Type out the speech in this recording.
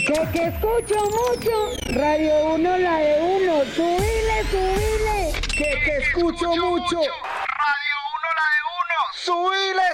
Que escucho mucho. Radio 1, la de uno. Subile. Que escucho mucho. Radio 1, la de uno. Subile.